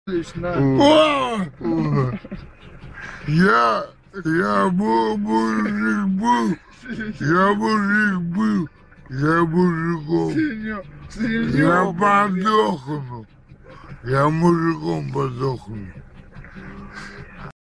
Я мужик был, я мужиком. Я подохну, я мужиком подохну.